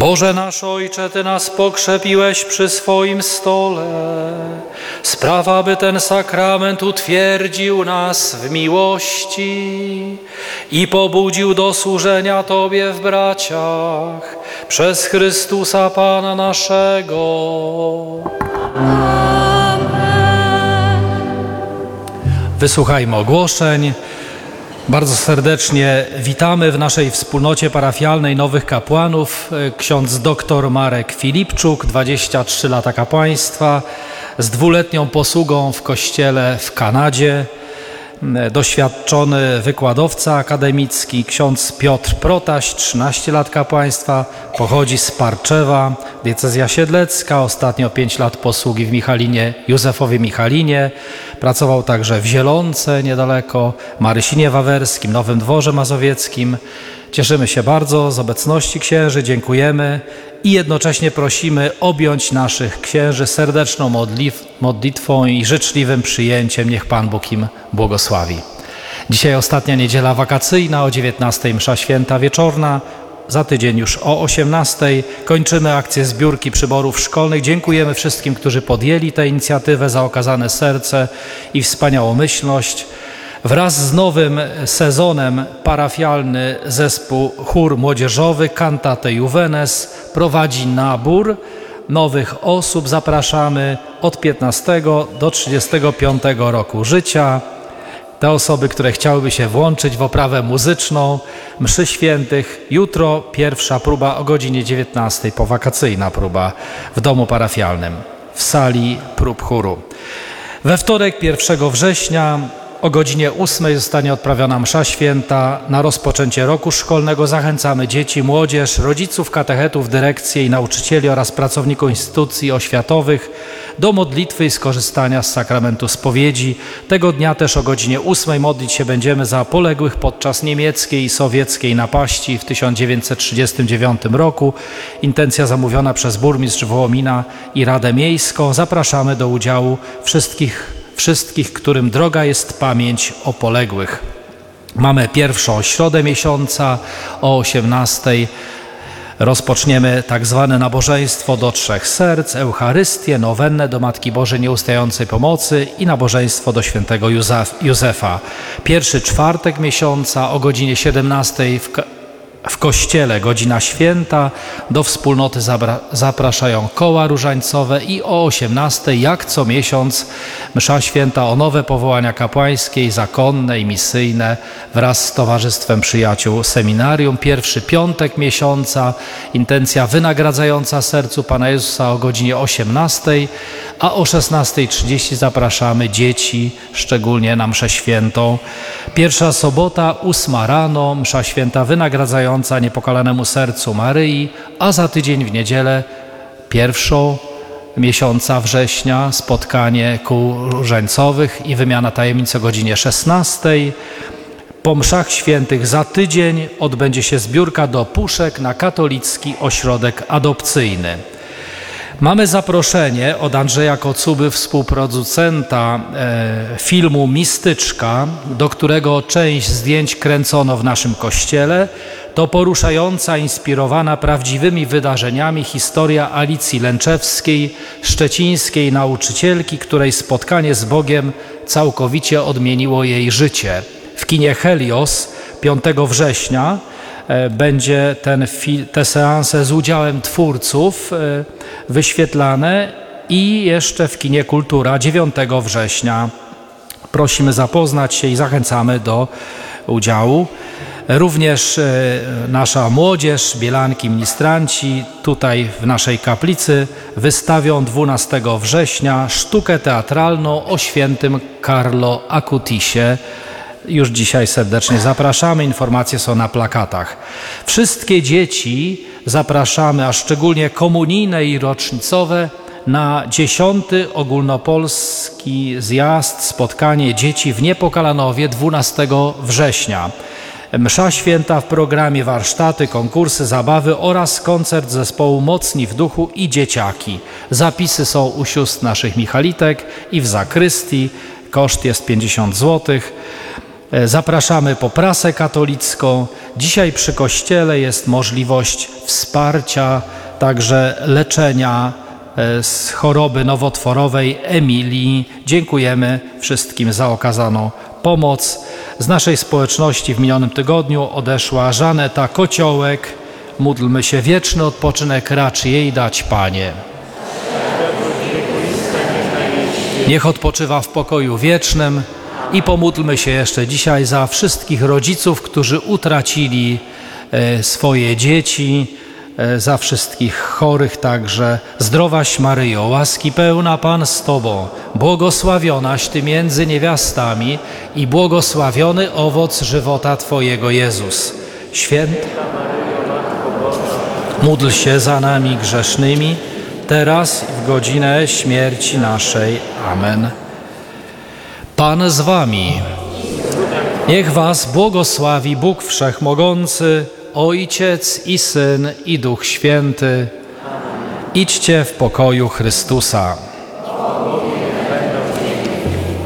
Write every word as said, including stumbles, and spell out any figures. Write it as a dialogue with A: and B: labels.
A: Boże nasz Ojcze, Ty nas pokrzepiłeś przy swoim stole. Spraw, aby ten sakrament utwierdził nas w miłości i pobudził do służenia Tobie w braciach przez Chrystusa Pana naszego.
B: Amen.
A: Wysłuchajmy ogłoszeń. Bardzo serdecznie witamy w naszej wspólnocie parafialnej nowych kapłanów. Ksiądz doktor Marek Filipczuk, dwadzieścia trzy lata kapłaństwa, z dwuletnią posługą w kościele w Kanadzie. Doświadczony wykładowca akademicki, ksiądz Piotr Protaś, trzynaście lat kapłaństwa, pochodzi z Parczewa, diecezja siedlecka, ostatnio pięć lat posługi w Michalinie, Józefowie Michalinie. Pracował także w Zielonce niedaleko, Marysinie Wawerskim, Nowym Dworze Mazowieckim. Cieszymy się bardzo z obecności księży, dziękujemy i jednocześnie prosimy objąć naszych księży serdeczną modlitw, modlitwą i życzliwym przyjęciem. Niech Pan Bóg im błogosławi. Dzisiaj ostatnia niedziela wakacyjna, o dziewiętnastej msza święta wieczorna. Za tydzień już o osiemnastej kończymy akcję zbiórki przyborów szkolnych. Dziękujemy wszystkim, którzy podjęli tę inicjatywę, za okazane serce i wspaniałomyślność. Wraz z nowym sezonem parafialny zespół chór młodzieżowy Cantate Juvenes prowadzi nabór nowych osób. Zapraszamy od piętnastego do trzydziestego piątego roku życia. Te osoby, które chciałyby się włączyć w oprawę muzyczną mszy świętych. Jutro pierwsza próba o godzinie dziewiętnastej, powakacyjna próba w domu parafialnym w sali prób chóru. We wtorek pierwszego września o godzinie ósmej zostanie odprawiona msza święta na rozpoczęcie roku szkolnego. Zachęcamy dzieci, młodzież, rodziców, katechetów, dyrekcję i nauczycieli oraz pracowników instytucji oświatowych do modlitwy i skorzystania z sakramentu spowiedzi. Tego dnia też o godzinie ósmej modlić się będziemy za poległych podczas niemieckiej i sowieckiej napaści w tysiąc dziewięćset trzydziestym dziewiątym roku. Intencja zamówiona przez burmistrz Wołomina i Radę Miejską. Zapraszamy do udziału wszystkich Wszystkich, którym droga jest pamięć o poległych. Mamy pierwszą środę miesiąca o osiemnastej. Rozpoczniemy tak zwane nabożeństwo do trzech serc, Eucharystię, nowennę do Matki Bożej Nieustającej Pomocy i nabożeństwo do świętego Józefa. Pierwszy czwartek miesiąca o godzinie siedemnastej w W kościele godzina święta, do wspólnoty zapraszają koła różańcowe i o osiemnastej, jak co miesiąc, msza święta o nowe powołania kapłańskie, zakonne i misyjne wraz z Towarzystwem Przyjaciół Seminarium. Pierwszy piątek miesiąca, intencja wynagradzająca sercu Pana Jezusa o godzinie osiemnastej, a o szesnastej trzydzieści zapraszamy dzieci, szczególnie na mszę świętą. Pierwsza sobota, ósma rano, msza święta wynagradzająca niepokalanemu sercu Maryi, a za tydzień w niedzielę pierwszą miesiąca września spotkanie kół różańcowych i wymiana tajemnic o godzinie szesnastej. Po mszach świętych za tydzień odbędzie się zbiórka do puszek na katolicki ośrodek adopcyjny. Mamy zaproszenie od Andrzeja Kocuby, współproducenta e, filmu Mistyczka, do którego część zdjęć kręcono w naszym kościele. To poruszająca, inspirowana prawdziwymi wydarzeniami historia Alicji Lęczewskiej, szczecińskiej nauczycielki, której spotkanie z Bogiem całkowicie odmieniło jej życie. W kinie Helios piątego września będzie ten, te seanse z udziałem twórców wyświetlane i jeszcze w kinie Kultura dziewiątego września. Prosimy zapoznać się i zachęcamy do udziału. Również nasza młodzież, bielanki, ministranci tutaj w naszej kaplicy wystawią dwunastego września sztukę teatralną o świętym Carlo Acutisie. Już dzisiaj serdecznie zapraszamy, informacje są na plakatach. Wszystkie dzieci zapraszamy, a szczególnie komunijne i rocznicowe, na dziesiąty ogólnopolski zjazd, spotkanie dzieci w Niepokalanowie dwunastego września. Msza święta w programie warsztaty, konkursy, zabawy oraz koncert zespołu Mocni w Duchu i Dzieciaki. Zapisy są u sióstr naszych Michalitek i w zakrystii. Koszt jest pięćdziesiąt złotych. Zapraszamy po prasę katolicką. Dzisiaj przy Kościele jest możliwość wsparcia, także leczenia z choroby nowotworowej Emilii. Dziękujemy wszystkim za okazaną pomoc. Z naszej społeczności w minionym tygodniu odeszła Żaneta Kociołek. Módlmy się, wieczny odpoczynek racz jej dać, Panie. Niech odpoczywa w pokoju wiecznym i pomódlmy się jeszcze dzisiaj za wszystkich rodziców, którzy utracili swoje dzieci, za wszystkich chorych także. Zdrowaś Maryjo, łaski pełna Pan z Tobą, błogosławionaś Ty między niewiastami i błogosławiony owoc żywota Twojego Jezus. Święta módl się za nami grzesznymi, teraz i w godzinę śmierci naszej. Amen. Pan z Wami. Niech Was błogosławi Bóg Wszechmogący, Ojciec i Syn i Duch Święty. Idźcie w pokoju Chrystusa.